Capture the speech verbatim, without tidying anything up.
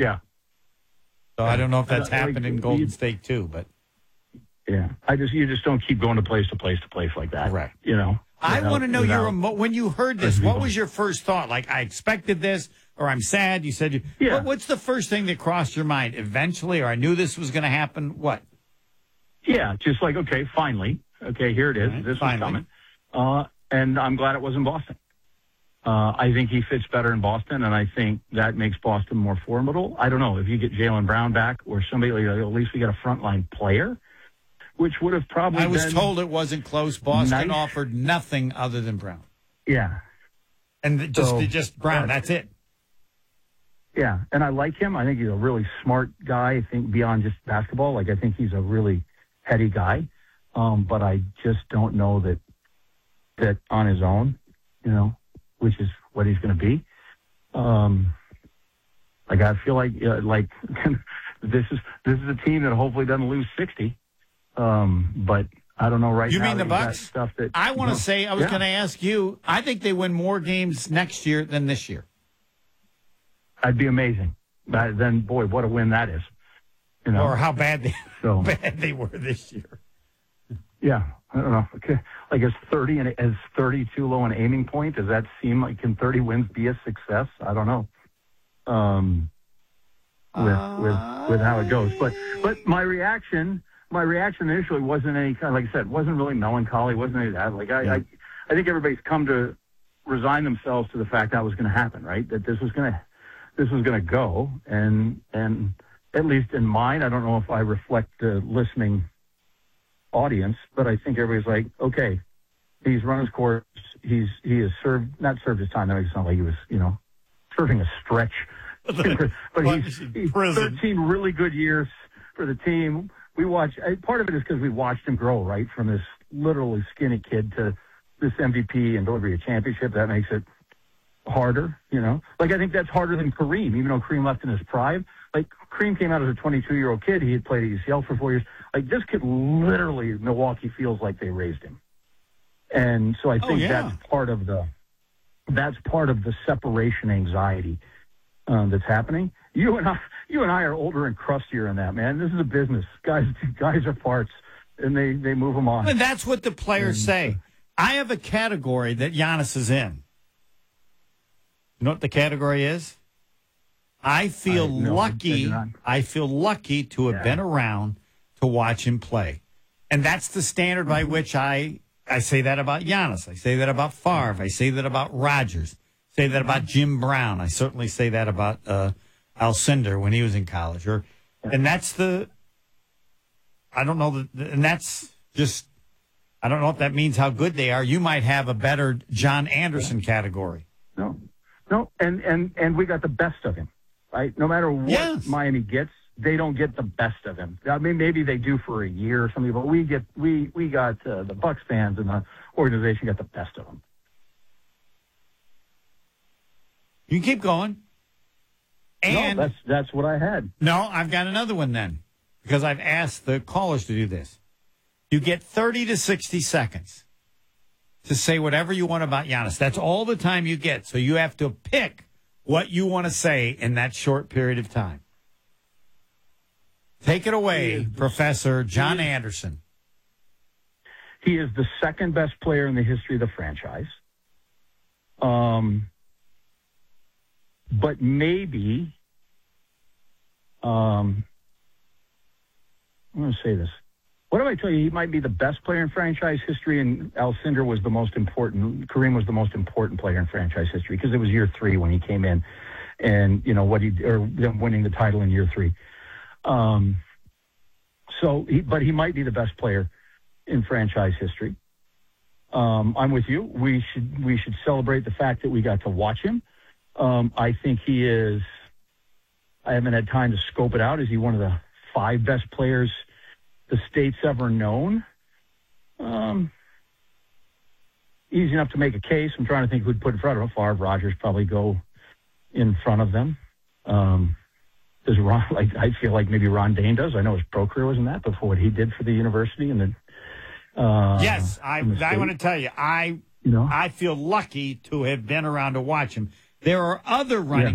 Yeah. So I don't know if that's I- I- happened in you- Golden State too, but Yeah. I just you just don't keep going to place to place to place like that. Correct. You know. I without- want to know without- your emo- when you heard this. What was your first thought? Like, I expected this, or I'm sad. You said, you, Yeah. what, what's the first thing that crossed your mind? Eventually, or I knew this was going to happen. What? Yeah, just like, okay, finally. Okay, here it is. Right, this finally. was coming. Uh, and I'm glad it was in Boston. Uh, I think he fits better in Boston, and I think that makes Boston more formidable. I don't know if you get Jaylen Brown back or somebody, like, at least we got a frontline player, which would have probably I was been, told it wasn't close. Boston nice. offered nothing other than Brown. Yeah. And just So, just Brown, uh, that's it. Yeah, and I like him. I think he's a really smart guy. I think beyond just basketball, like I think he's a really heady guy. Um, but I just don't know that that on his own, you know, which is what he's going to be. Um, like I feel like uh, like this is this is a team that hopefully doesn't lose sixty. Um, but I don't know right You now. mean the that you got Bucks? Stuff that I want to you know, say, I was yeah. going to ask you, I think they win more games next year than this year. That'd be amazing. That, then, boy, what a win that is. You know, Or how bad they, So- how bad they were this year. yeah, I don't know. Okay. Like is thirty and is thirty too low an aiming point? Does that seem like can thirty wins be a success? I don't know. Um, with with with how it goes, but but my reaction, my reaction initially wasn't any kind. Like I said, wasn't really melancholy. Wasn't any of that. Like I, Yeah. I, I think everybody's come to resign themselves to the fact that was going to happen. Right? That this was going to this was going to go, and and at least in mine, I don't know if I reflect the listening audience, but I think everybody's like, okay, he's run his course. He's he has served not served his time. That makes it sound like he was, you know, serving a stretch. but he's, he's thirteen really good years for the team. We watch part of it is because we watched him grow right from this literally skinny kid to this M V P and delivery of championship. That makes it harder, you know. Like I think that's harder than Kareem, even though Kareem left in his prime. Like Kareem came out as a twenty-two-year-old kid. He had played at U C L for four years. Like this kid, literally, Milwaukee feels like they raised him, and so I think Oh, yeah. that's part of the that's part of the separation anxiety um, that's happening. You and I, you and I are older and crustier in that, man. This is a business. Guys, guys are parts, and they they move them on. And that's what the players And, say. I have a category that Giannis is in. You know what the category is? I feel I- no, I do lucky. not. I feel lucky to have Yeah. been around to watch him play. And that's the standard by Mm-hmm. which I, I say that about Giannis. I say that about Favre. I say that about Rodgers. I say that about Jim Brown. I certainly say that about uh, Alcindor when he was in college. Or, and that's the, I don't know, the, and that's just, I don't know if that means how good they are. You might have a better John Anderson category. No, no, and and and we got the best of him, right? No matter what Yes. Miami gets, they don't get the best of him. I mean, maybe they do for a year or something, but we get we we got uh, the Bucks fans and the organization got the best of him. You can keep going. And no, that's that's what I had. no, I've got another one then, because I've asked the callers to do this. You get thirty to sixty seconds to say whatever you want about Giannis. That's all the time you get. So you have to pick what you want to say in that short period of time. Take it away, Professor John Anderson. He is the second best player in the history of the franchise. Um, but maybe, um, I'm going to say this. What do I tell you? He might be the best player in franchise history, and Alcindor was the most important. Kareem was the most important player in franchise history because it was year three when he came in, and you know what he or them winning the title in year three. Um, so, he, but he might be the best player in franchise history. Um, I'm with you. We should we should celebrate the fact that we got to watch him. Um, I think he is. I haven't had time to scope it out. Is he one of the five best players the state's ever known? Um, easy enough to make a case. I'm trying to think who'd put in front of him. Favre, Rodgers probably go in front of them. Um, does Ron, like, I feel like maybe Ron Dane does. I know his pro career wasn't that, but for what he did for the university and the, uh, Yes, I I want to tell you, I you know, I feel lucky to have been around to watch him. There are other running